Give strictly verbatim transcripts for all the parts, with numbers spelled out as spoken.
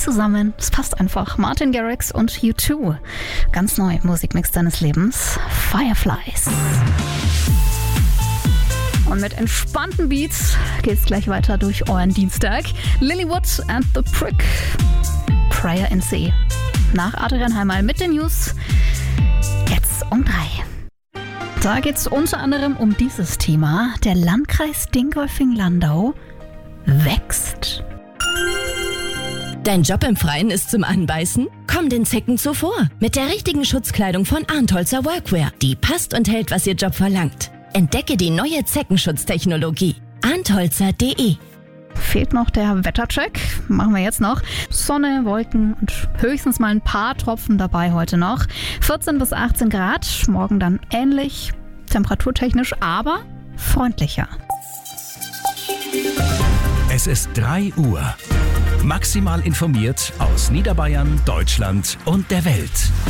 zusammen. Es passt einfach. Martin Garrix und U zwei. Ganz neu, Musikmix deines Lebens. Fireflies. Und mit entspannten Beats geht's gleich weiter durch euren Dienstag. Lilywood and the Prick. Prayer in C. Nach Adrian Heimal mit den News. Jetzt um drei. Da geht's unter anderem um dieses Thema. Der Landkreis Dingolfing-Landau wächst. Dein Job im Freien ist zum Anbeißen? Komm den Zecken zuvor. Mit der richtigen Schutzkleidung von Arntholzer Workwear. Die passt und hält, was ihr Job verlangt. Entdecke die neue Zeckenschutztechnologie. arntholzer punkt de. Fehlt noch der Wettercheck. Machen wir jetzt noch. Sonne, Wolken und höchstens mal ein paar Tropfen dabei heute noch. vierzehn bis achtzehn Grad. Morgen dann ähnlich. Temperaturtechnisch, aber freundlicher. Es ist drei Uhr. Maximal informiert aus Niederbayern, Deutschland und der Welt.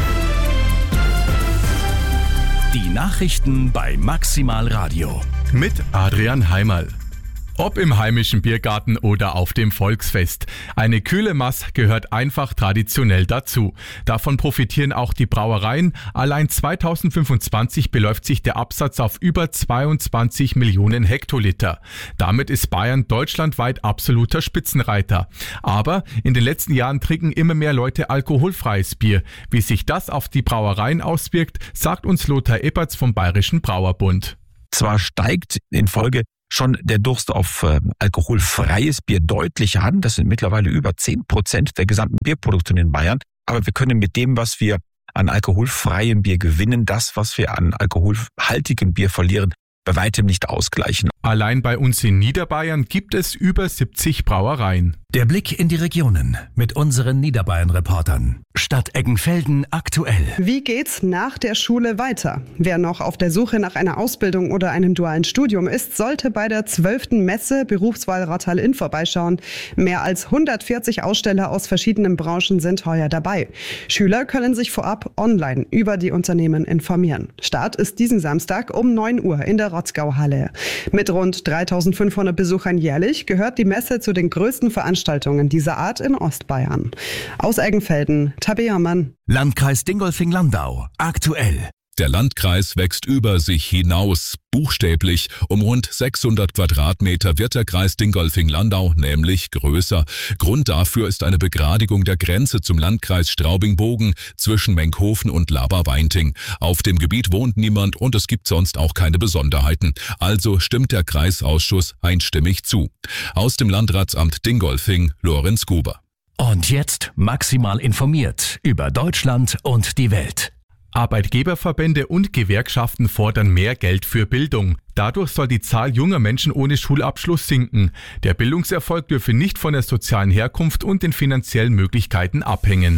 Die Nachrichten bei Maximal Radio. Mit Adrian Heimal. Ob im heimischen Biergarten oder auf dem Volksfest. Eine kühle Maß gehört einfach traditionell dazu. Davon profitieren auch die Brauereien. Allein zweitausendfünfundzwanzig beläuft sich der Absatz auf über zweiundzwanzig Millionen Hektoliter. Damit ist Bayern deutschlandweit absoluter Spitzenreiter. Aber in den letzten Jahren trinken immer mehr Leute alkoholfreies Bier. Wie sich das auf die Brauereien auswirkt, sagt uns Lothar Eppertz vom Bayerischen Brauerbund. Zwar steigt in Folge schon der Durst auf äh, alkoholfreies Bier deutlich an. Das sind mittlerweile über zehn Prozent der gesamten Bierproduktion in Bayern. Aber wir können mit dem, was wir an alkoholfreiem Bier gewinnen, das, was wir an alkoholhaltigem Bier verlieren, bei weitem nicht ausgleichen. Allein bei uns in Niederbayern gibt es über siebzig Brauereien. Der Blick in die Regionen mit unseren Niederbayern-Reportern. Stadt Eggenfelden aktuell. Wie geht's nach der Schule weiter? Wer noch auf der Suche nach einer Ausbildung oder einem dualen Studium ist, sollte bei der zwölften Messe Berufswahl Rattal-Inn vorbeischauen. Mehr als hundertvierzig Aussteller aus verschiedenen Branchen sind heuer dabei. Schüler können sich vorab online über die Unternehmen informieren. Start ist diesen Samstag um neun Uhr in der Rotzgau-Halle. Mit rund dreitausendfünfhundert Besuchern jährlich gehört die Messe zu den größten Veranstaltungen dieser Art in Ostbayern. Aus Eggenfelden, Tabea Mann. Landkreis Dingolfing-Landau aktuell. Der Landkreis wächst über sich hinaus. Buchstäblich um rund sechshundert Quadratmeter wird der Kreis Dingolfing-Landau nämlich größer. Grund dafür ist eine Begradigung der Grenze zum Landkreis Straubing-Bogen zwischen Menkhofen und Laberweinting. Auf dem Gebiet wohnt niemand und es gibt sonst auch keine Besonderheiten. Also stimmt der Kreisausschuss einstimmig zu. Aus dem Landratsamt Dingolfing, Lorenz Guber. Und jetzt maximal informiert über Deutschland und die Welt. Arbeitgeberverbände und Gewerkschaften fordern mehr Geld für Bildung. Dadurch soll die Zahl junger Menschen ohne Schulabschluss sinken. Der Bildungserfolg dürfe nicht von der sozialen Herkunft und den finanziellen Möglichkeiten abhängen.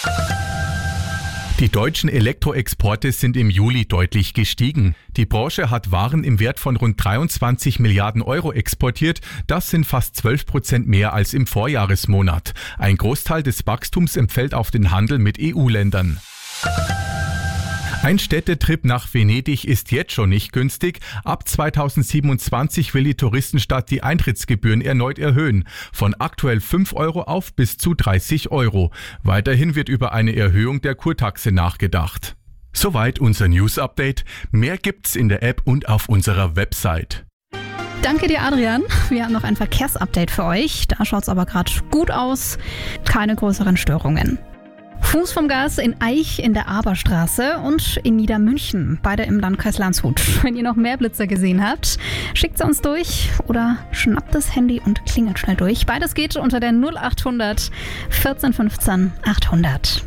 Die deutschen Elektroexporte sind im Juli deutlich gestiegen. Die Branche hat Waren im Wert von rund dreiundzwanzig Milliarden Euro exportiert. Das sind fast zwölf Prozent mehr als im Vorjahresmonat. Ein Großteil des Wachstums entfällt auf den Handel mit E U-Ländern. Ein Städtetrip nach Venedig ist jetzt schon nicht günstig. Ab zweitausendsiebenundzwanzig will die Touristenstadt die Eintrittsgebühren erneut erhöhen. Von aktuell fünf Euro auf bis zu dreißig Euro. Weiterhin wird über eine Erhöhung der Kurtaxe nachgedacht. Soweit unser News-Update. Mehr gibt's in der App und auf unserer Website. Danke dir, Adrian. Wir haben noch ein Verkehrsupdate für euch. Da schaut's aber gerade gut aus. Keine größeren Störungen. Fuß vom Gas in Eich in der Aberstraße und in Niedermünchen, beide im Landkreis Landshut. Wenn ihr noch mehr Blitzer gesehen habt, schickt sie uns durch oder schnappt das Handy und klingelt schnell durch. Beides geht unter der null achthundert vierzehn fünfzehn achthundert.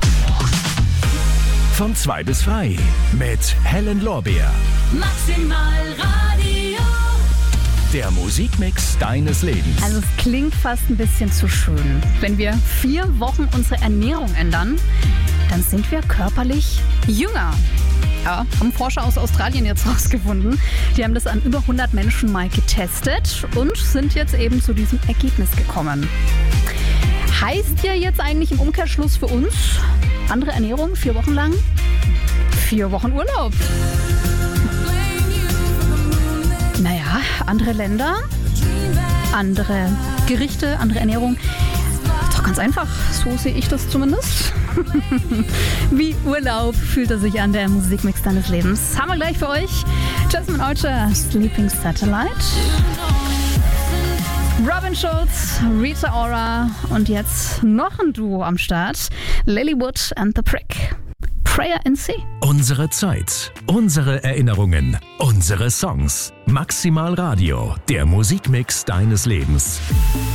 Von zwei bis drei mit Helen Lorbeer. Maximal Radio. Der Musikmix deines Lebens. Also es klingt fast ein bisschen zu schön. Wenn wir vier Wochen unsere Ernährung ändern, dann sind wir körperlich jünger. Ja, haben Forscher aus Australien jetzt rausgefunden. Die haben das an über hundert Menschen mal getestet und sind jetzt eben zu diesem Ergebnis gekommen. Heißt ja jetzt eigentlich im Umkehrschluss für uns, andere Ernährung, vier Wochen lang, vier Wochen Urlaub. Naja, andere Länder, andere Gerichte, andere Ernährung. ganz einfach, so sehe ich das zumindest. Wie Urlaub fühlt er sich an, der Musikmix deines Lebens. Haben wir gleich für euch Jasmine Archer, Sleeping Satellite. Robin Schulz, Rita Ora und jetzt noch ein Duo am Start. Lilywood and the Prick. Prayer in Sea. Unsere Zeit, unsere Erinnerungen, unsere Songs. Maximal Radio, der Musikmix deines Lebens.